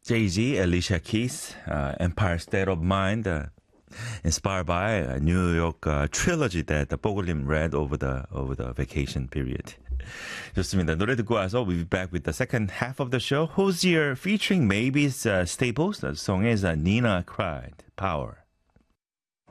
Jay-Z, Alicia Keys, Empire State of Mind, inspired by a New York trilogy that 뽀글님 read over the vacation period. 좋습니다. 노래 듣고 와서 we'll be back with the second half of the show. Hozier featuring Maybe's Staples. The song is Nina Cried, Power.